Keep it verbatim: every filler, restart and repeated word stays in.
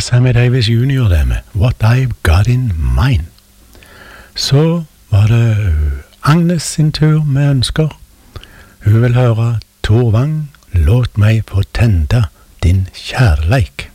Sammy Davis junior det med What I've Got In Mine. Så var det Agnes sin tur med ønsker. Hun vil høre Tor Wang, låt meg få tenda din kjærleik.